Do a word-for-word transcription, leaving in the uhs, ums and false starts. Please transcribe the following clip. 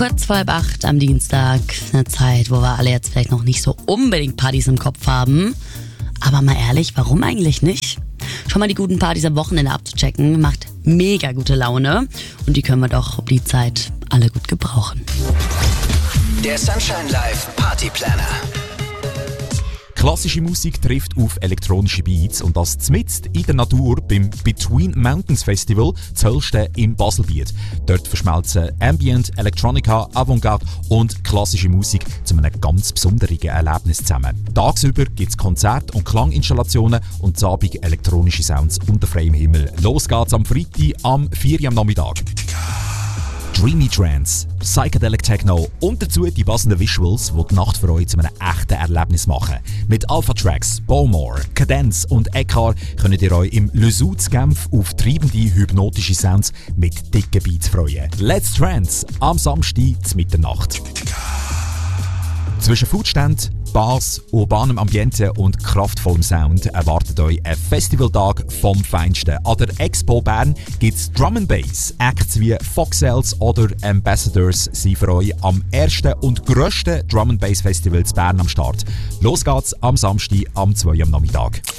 Kurz vor halb acht am Dienstag, eine Zeit, wo wir alle jetzt vielleicht noch nicht so unbedingt Partys im Kopf haben. Aber mal ehrlich, warum eigentlich nicht? Schon mal die guten Partys am Wochenende abzuchecken, macht mega gute Laune. Und die können wir doch um die Zeit alle gut gebrauchen. Der Sunshine Live Party Planner. Klassische Musik trifft auf elektronische Beats und das zmitzt in der Natur beim Between Mountains Festival, das höchste im Baselbiet. Dort verschmelzen Ambient, Electronica, Avantgarde und klassische Musik zu einem ganz besonderen Erlebnis zusammen. Tagsüber gibt es Konzerte und Klanginstallationen und zu Abend elektronische Sounds unter freiem Himmel. Los geht's am Freitag am vier Uhr am Nachmittag. Dreamy Trance, Psychedelic Techno und dazu die passenden Visuals, die die Nacht für euch zu einem echten Erlebnis machen. Mit Alpha Tracks, Bowmore, Cadence und Eckhart könnt ihr euch im Le Souz Genf auf treibende hypnotische Sounds mit dicken Beats freuen. Let's Trance am Samstag zur Mitternacht. Zwischen Foodständen, Bars, urbanem Ambiente und kraftvollem Sound erwartet euch ein Festivaltag vom Feinsten. An der Expo Bern gibt es Drum and Bass. Acts wie Foxels oder Ambassadors sind für euch am ersten und grössten Drum and Bass Festival in Bern am Start. Los geht's am Samstag am zwei Uhr am Nachmittag.